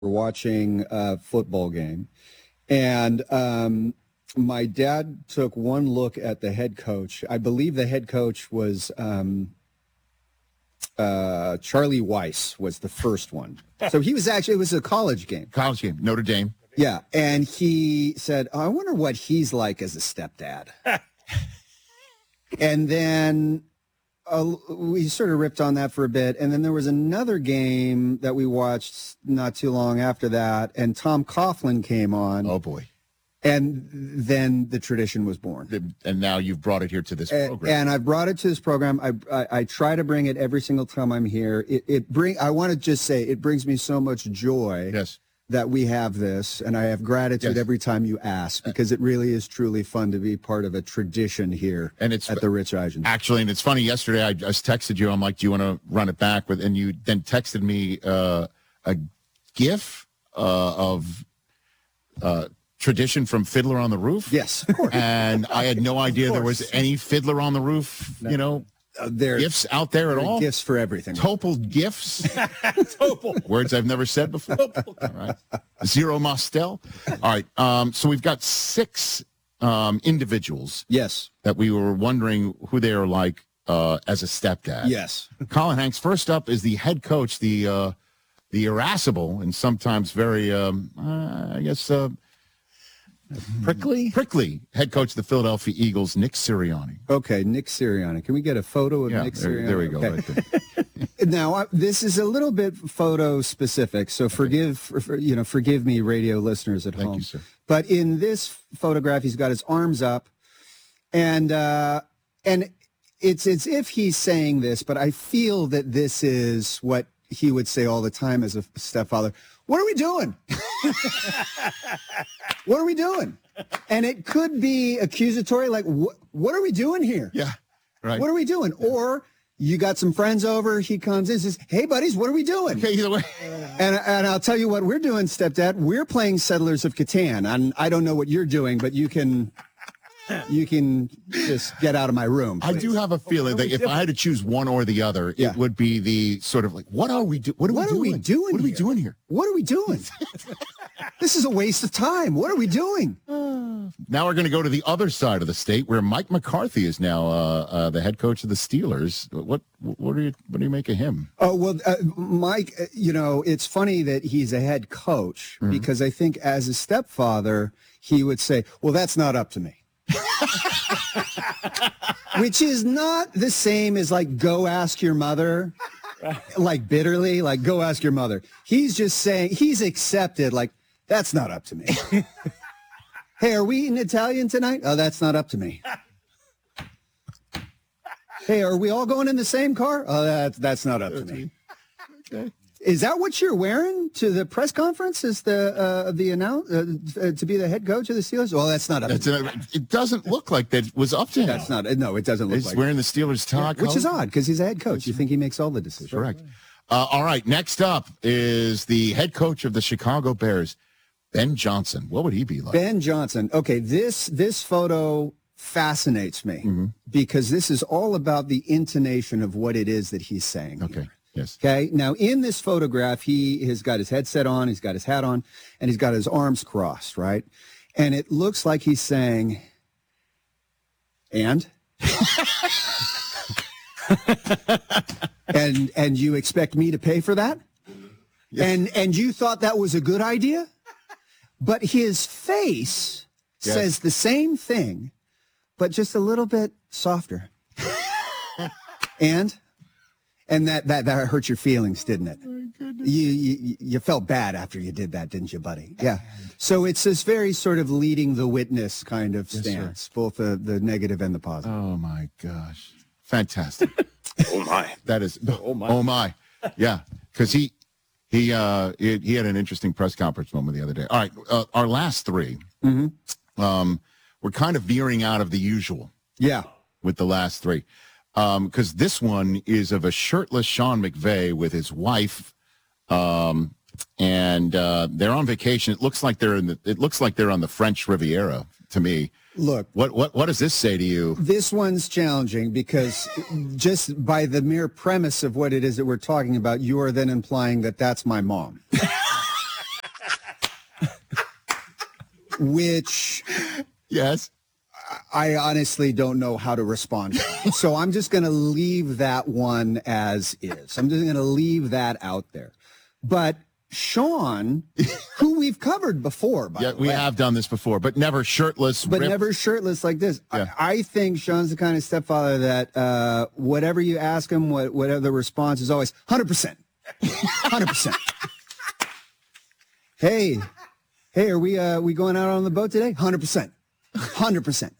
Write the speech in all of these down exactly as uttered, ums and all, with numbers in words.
watching a football game, and um, my dad took one look at the head coach. I believe the head coach was um, uh, Charlie Weiss was the first one. So he was actually, it was a college game. College game, Notre Dame. Yeah, and he said, oh, I wonder what he's like as a stepdad. And then uh, we sort of ripped on that for a bit. And then there was another game that we watched not too long after that, and Tom Coughlin came on. Oh, boy. And then the tradition was born. And now you've brought it here to this and, program. And I brought it to this program. I, I, I try to bring it every single time I'm here. It, it bring. I want to just say it brings me so much joy. Yes. That we have this, and I have gratitude yes. every time you ask, because it really is truly fun to be part of a tradition here and it's, at the Rich Eisen. Actually, and it's funny, yesterday I just texted you, I'm like, do you want to run it back? with? And you then texted me uh, a GIF uh, of uh, tradition from Fiddler on the Roof. Yes, of course. And I had no idea there was any Fiddler on the Roof, no. you know, Uh, there gifts out there at there all? Gifts for everything. Topol gifts. Topol. Words I've never said before. All right. Zero Mostel. All right. Um, so we've got six um, individuals. Yes. That we were wondering who they are like uh, as a stepdad. Yes. Colin Hanks. First up is the head coach, the uh, the irascible and sometimes very, um, uh, I guess, uh, Prickly? Prickly, head coach of the Philadelphia Eagles, Nick Sirianni. Okay, Nick Sirianni. Can we get a photo of yeah, Nick there, Sirianni? There we go. Okay. Right there. Now, uh, this is a little bit photo specific, so forgive, for, you know, forgive me, radio listeners at Thank home. you, sir. But in this photograph, he's got his arms up, and uh, and it's as if he's saying this, but I feel that this is what he would say all the time as a stepfather. What are we doing? What are we doing? And it could be accusatory, like, what, what are we doing here? Yeah, right. What are we doing? Yeah. Or you got some friends over, he comes in and says, hey, buddies, what are we doing? Okay, either way. And, and I'll tell you what we're doing, stepdad. We're playing Settlers of Catan. And I don't know what you're doing, but you can... You can just get out of my room, please. I do have a feeling that if I had to choose one or the other, yeah. it would be the sort of like, what are we doing? What are, what we, are doing? we doing? What are here? we doing here? What are we doing? This is a waste of time. What are we doing? Now we're going to go to the other side of the state, where Mike McCarthy is now uh, uh, the head coach of the Steelers. What what do you what do you make of him? Oh well, uh, Mike. Uh, you know, it's funny that he's a head coach mm-hmm. because I think as a stepfather, he would say, "Well, that's not up to me." Which is not the same as like, go ask your mother, like bitterly, like go ask your mother. He's just saying, he's accepted, like, that's not up to me. Hey, are we eating Italian tonight? Oh, that's not up to me. Hey, are we all going in the same car? Oh, that, that's not up to me. Okay. Is that what you're wearing to the press conference? Is the uh, the announce uh, to be the head coach of the Steelers? Well, that's not up that's to a, It doesn't look like that was up to him. That's not. No, it doesn't look He's like. He's wearing the Steelers tie, yeah, which is odd because he's a head coach. You think he makes all the decisions? Correct. Uh, all right. Next up is the head coach of the Chicago Bears, Ben Johnson. What would he be like? Ben Johnson. Okay, this this photo fascinates me mm-hmm. because this is all about the intonation of what it is that he's saying. Okay. Here. Yes. Okay. Now, in this photograph, he has got his headset on, he's got his hat on, and he's got his arms crossed, right? And it looks like he's saying, and? and and you expect me to pay for that? Yes. And and you thought that was a good idea? But his face yes. says the same thing, but just a little bit softer. and? And that, that, that hurt your feelings, didn't it? Oh, you, you you felt bad after you did that, didn't you, buddy? Yeah. So it's this very sort of leading the witness kind of yes, stance, sir. Both the, the negative and the positive. Oh, my gosh. Fantastic. Oh, my. That is, oh, my. Oh, my. Yeah, because he, he, uh, he, he had an interesting press conference moment the other day. All right, uh, our last three, mm-hmm. um, we're kind of veering out of the usual. Yeah. With the last three. Because um, this one is of a shirtless Sean McVay with his wife, um, and uh, they're on vacation. It looks like they're in the. It looks like they're on the French Riviera to me. Look, what what what does this say to you? This one's challenging because just by the mere premise of what it is that we're talking about, you are then implying that that's my mom. which Yes. I honestly don't know how to respond to. So I'm just going to leave that one as is. I'm just going to leave that out there. But Sean, who we've covered before, by Yeah, the we way, have done this before, but never shirtless. but ripped. never shirtless like this. Yeah. I, I think Sean's the kind of stepfather that uh, whatever you ask him, what, whatever the response is always one hundred percent. one hundred percent. Hey, hey, are we uh, we going out on the boat today? one hundred percent. one hundred percent.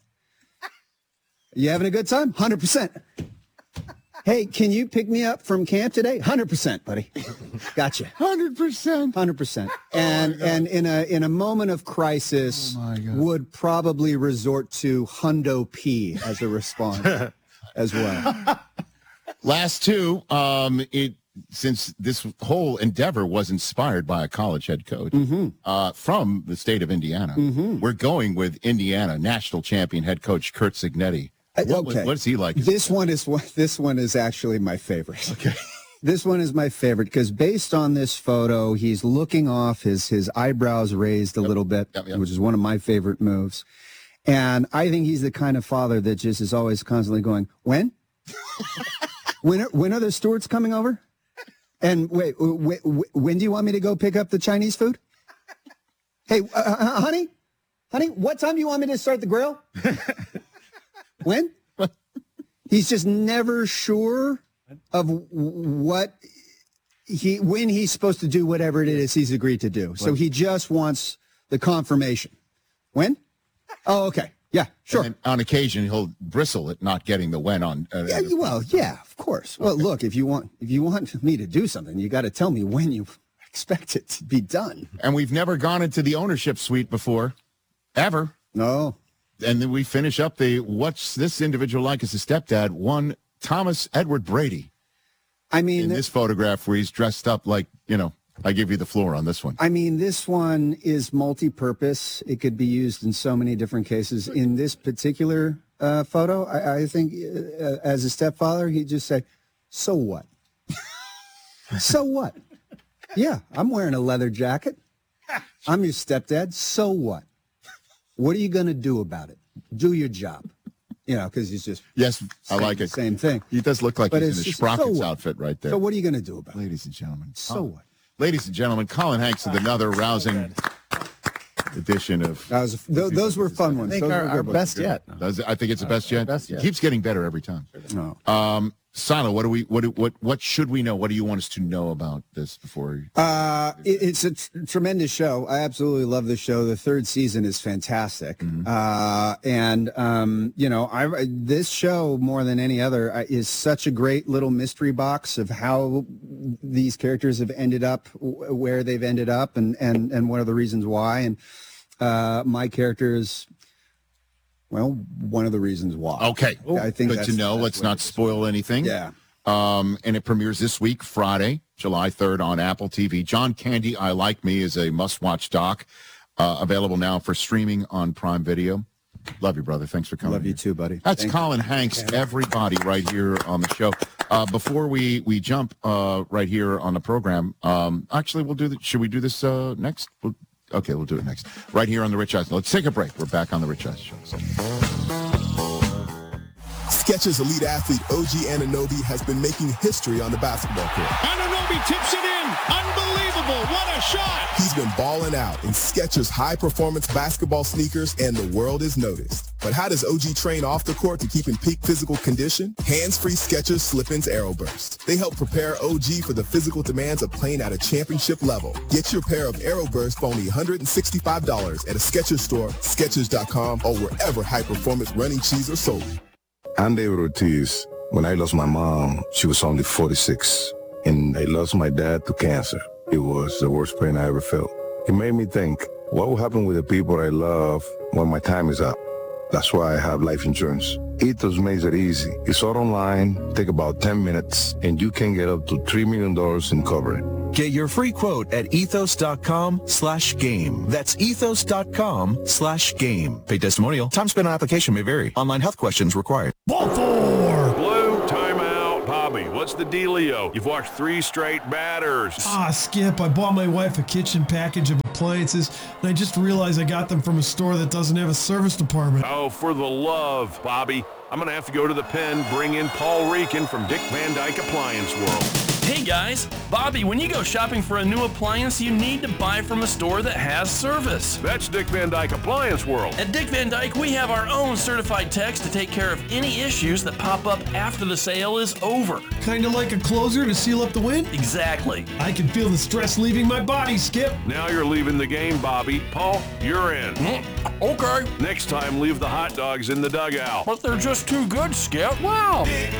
You having a good time? one hundred percent. Hey, can you pick me up from camp today? one hundred percent, buddy. Gotcha. one hundred percent. one hundred percent. And and in a in a moment of crisis, Oh, my God. would probably resort to Hundo P as a response as well. Last two, um, it since this whole endeavor was inspired by a college head coach Mm-hmm. uh, from the state of Indiana, we're going with Indiana national champion head coach Kurt Signetti. Uh, What, was- okay. what is he like? This one is one. This one is actually my favorite. Okay. This one is my favorite because based on this photo, he's looking off, his his eyebrows raised a little bit, Yep, yep. which is one of my favorite moves. And I think he's the kind of father that just is always constantly going, when? when, are, when are the stewards coming over? And wait, w- w- when do you want me to go pick up the Chinese food? Hey, uh, uh, honey, honey, what time do you want me to start the grill? When? He's just never sure of what he when he's supposed to do whatever it is he's agreed to do. So he just wants the confirmation. When? Oh, okay. Yeah, sure. And on occasion, he'll bristle at not getting the when on. Uh, Yeah, you- well, yeah, of course. Well, look, if you want if you want me to do something, you got to tell me when you expect it to be done. And we've never gone into the ownership suite before, ever. No. And then we finish up the what's this individual like as a stepdad, one Thomas Edward Brady I mean, in this photograph where he's dressed up like, you know, I give you the floor on this one. I mean, this one is multi-purpose. It could be used in so many different cases. In this particular uh, photo, I, I think uh, as a stepfather, he'd just say, so what? So what? Yeah, I'm wearing a leather jacket. I'm your stepdad. So what? What are you going to do about it? Do your job. You know, because he's just Yes, I saying like the it. same thing. He does look like But he's in it's a just, so Sprockets what? outfit right there. So what are you going to do about it? Ladies and gentlemen. So what? Ladies and gentlemen, Colin Hanks with another rousing edition of. That was, th- those were fun ones. I think Those our, were our good ones. best yet. Does it- I think it's the best yet. best yet. It keeps getting better every time. No. Um, Salo, what do we? What do, what? What should we know? What do you want us to know about this before? Uh, it, it's a tr- tremendous show. I absolutely love the show. The third season is fantastic. Mm-hmm. Uh, and, um, you know, I, this show, more than any other, uh, is such a great little mystery box of how these characters have ended up w- where they've ended up and, and, and what are the reasons why. And uh, my character is, well, one of the reasons why. Okay, I think good that's- to know. that's Let's what not it is. spoil anything. Yeah. Um, and it premieres this week, Friday, July third on Apple T V. John Candy, I Like Me is a must-watch doc, uh, available now for streaming on Prime Video. Love you, brother. Thanks for coming. Love you here. too, buddy. That's Thank Colin Hanks, everybody, right here on the show. Uh, before we we jump uh, right here on the program, um, actually, we'll do. The, should we do this uh, next? We'll, okay, we'll do it next. Right here on the Rich Eisen. Let's take a break. We're back on the Rich Eisen Show. Skechers elite athlete O G Anunoby has been making history on the basketball court. Anunoby tips it in. Unbelievable. What a shot. He's been balling out in Skechers high-performance basketball sneakers, and the world has noticed. But how does O G train off the court to keep in peak physical condition? Hands-free Skechers Slip-ins Aeroburst. They help prepare O G for the physical demands of playing at a championship level. Get your pair of Aeroburst for only one hundred sixty-five dollars at a Skechers store, Skechers dot com, or wherever high-performance running shoes are sold. I'm David Ortiz. When I lost my mom, she was only forty-six, and I lost my dad to cancer. It was the worst pain I ever felt. It made me think, what will happen with the people I love when my time is up? That's why I have life insurance. Ethos makes it easy. It's all online, take about ten minutes, and you can get up to three million dollars in coverage. Get your free quote at ethos.com slash game. That's ethos.com slash game. Paid testimonial. Time spent on application may vary. Online health questions required. Ball four. Blue, timeout. Bobby, what's the dealio? You've watched three straight batters. Ah, Skip, I bought my wife a kitchen package of appliances, and I just realized I got them from a store that doesn't have a service department. Oh, for the love, Bobby. I'm going to have to go to the pen, bring in Paul Reekin from Dick Van Dyke Appliance World. Hey guys, Bobby, when you go shopping for a new appliance, you need to buy from a store that has service. That's Dick Van Dyke Appliance World. At Dick Van Dyke, we have our own certified techs to take care of any issues that pop up after the sale is over. Kind of like a closer to seal up the wind? Exactly. I can feel the stress leaving my body, Skip. Now you're leaving the game, Bobby. Paul, you're in. Mm, okay. Next time, leave the hot dogs in the dugout. But they're just too good, Skip. Wow. Dick